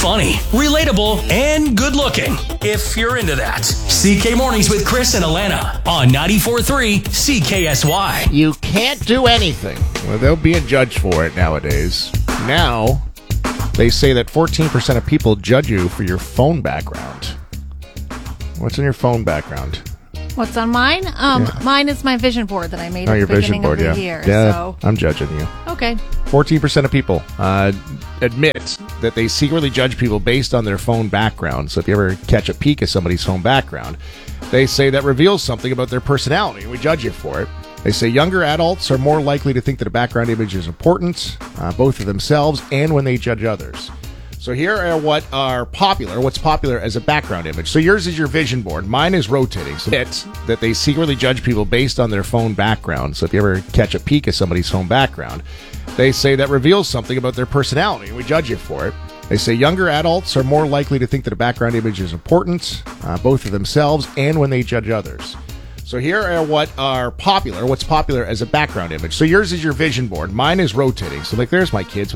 funny, relatable, and good looking. If you're into that. CK Mornings with Chris and Alana on 94.3 CKSY. You can't do anything without being judged for it nowadays. Now, they say that 14% of people judge you for your phone background. What's in your phone background? What's on mine? Mine is my vision board that I made at the beginning of the year. Yeah, So. I'm judging you. Okay. 14% of people admit that they secretly judge people based on their phone background. So if you ever catch a peek at somebody's phone background, they say that reveals something about their personality, and we judge you for it. They say younger adults are more likely to think that a background image is important, both for themselves and when they judge others. So here are what's popular as a background image. So yours is your vision board. Mine is rotating. So it's that they secretly judge people based on their phone background. So if you ever catch a peek at somebody's phone background, they say that reveals something about their personality, and we judge you for it. They say younger adults are more likely to think that a background image is important, both for themselves and when they judge others. So here are what's popular as a background image. So yours is your vision board. Mine is rotating. So like there's my kids.